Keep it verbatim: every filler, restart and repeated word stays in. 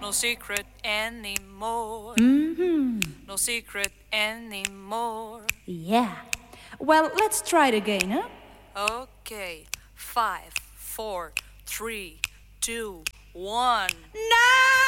no secret anymore. Mm-hmm. No secret anymore. Yeah. Well, let's try it again, huh? Okay. Five, four, three, two, one. No!